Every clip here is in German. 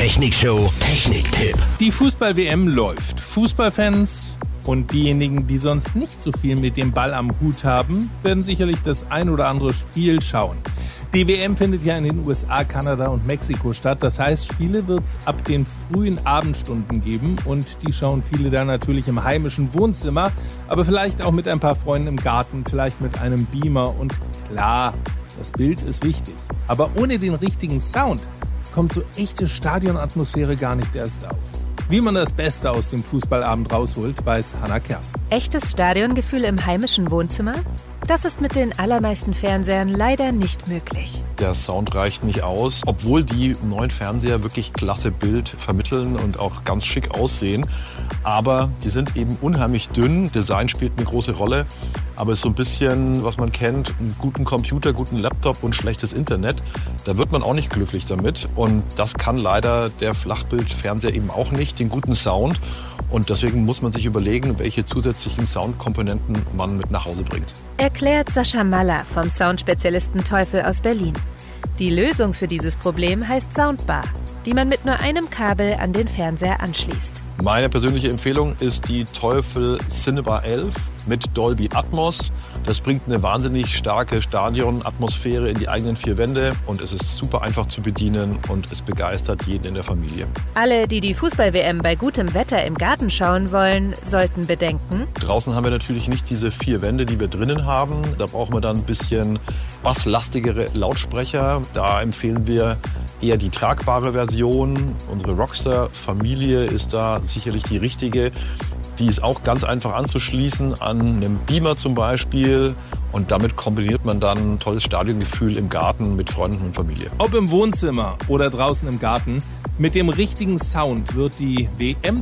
Technikshow Techniktipp. Die Fußball-WM läuft. Fußballfans und diejenigen, die sonst nicht so viel mit dem Ball am Hut haben, werden sicherlich das ein oder andere Spiel schauen. Die WM findet ja in den USA, Kanada und Mexiko statt. Das heißt, Spiele wird es ab den frühen Abendstunden geben und die schauen viele dann natürlich im heimischen Wohnzimmer, aber vielleicht auch mit ein paar Freunden im Garten, vielleicht mit einem Beamer. Und klar, das Bild ist wichtig, aber ohne den richtigen Sound kommt so echte Stadionatmosphäre gar nicht erst auf. Wie man das Beste aus dem Fußballabend rausholt, weiß Hannah Kersten. Echtes Stadiongefühl im heimischen Wohnzimmer? Das ist mit den allermeisten Fernsehern leider nicht möglich. Der Sound reicht nicht aus, obwohl die neuen Fernseher wirklich klasse Bild vermitteln und auch ganz schick aussehen. Aber die sind eben unheimlich dünn. Design spielt eine große Rolle. Aber es ist so ein bisschen, was man kennt, einen guten Computer, guten Laptop und schlechtes Internet. Da wird man auch nicht glücklich damit. Und das kann leider der Flachbildfernseher eben auch nicht, den guten Sound. Und deswegen muss man sich überlegen, welche zusätzlichen Soundkomponenten man mit nach Hause bringt. Erklärt Sascha Maller vom Soundspezialisten Teufel aus Berlin. Die Lösung für dieses Problem heißt Soundbar, die man mit nur einem Kabel an den Fernseher anschließt. Meine persönliche Empfehlung ist die Teufel Cinebar 11 mit Dolby Atmos. Das bringt eine wahnsinnig starke Stadionatmosphäre in die eigenen vier Wände und es ist super einfach zu bedienen und es begeistert jeden in der Familie. Alle, die die Fußball-WM bei gutem Wetter im Garten schauen wollen, sollten bedenken: Draußen haben wir natürlich nicht diese vier Wände, die wir drinnen haben. Da brauchen wir dann ein bisschen basslastigere Lautsprecher. Da empfehlen wir eher die tragbare Version. Unsere Rockstar-Familie ist da sicherlich die richtige. Die ist auch ganz einfach anzuschließen an einem Beamer zum Beispiel. Und damit kombiniert man dann ein tolles Stadiongefühl im Garten mit Freunden und Familie. Ob im Wohnzimmer oder draußen im Garten, mit dem richtigen Sound wird die WM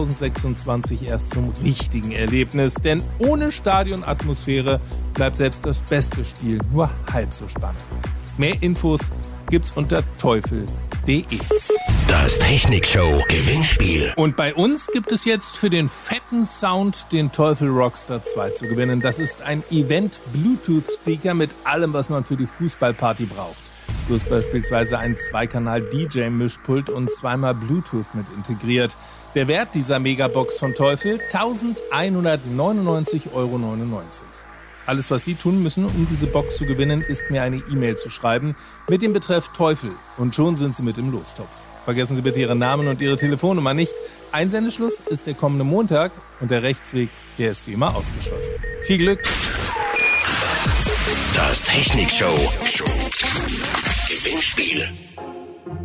2026 erst zum richtigen Erlebnis. Denn ohne Stadionatmosphäre bleibt selbst das beste Spiel nur halb so spannend. Mehr Infos gibt's unter teufel.de. Das Technikshow Gewinnspiel. Und bei uns gibt es jetzt für den fetten Sound den Teufel Rockstar 2 zu gewinnen. Das ist ein Event-Bluetooth-Speaker mit allem, was man für die Fußballparty braucht. Plus beispielsweise ein 2-Kanal-DJ-Mischpult und zweimal Bluetooth mit integriert. Der Wert dieser Megabox von Teufel: 1.199,99 €. Alles, was Sie tun müssen, um diese Box zu gewinnen, ist mir eine E-Mail zu schreiben mit dem Betreff Teufel. Und schon sind Sie mit im Lostopf. Vergessen Sie bitte Ihren Namen und Ihre Telefonnummer nicht. Einsendeschluss ist der kommende Montag und der Rechtsweg, der ist wie immer ausgeschlossen. Viel Glück! Das Technikshow Gewinnspiel.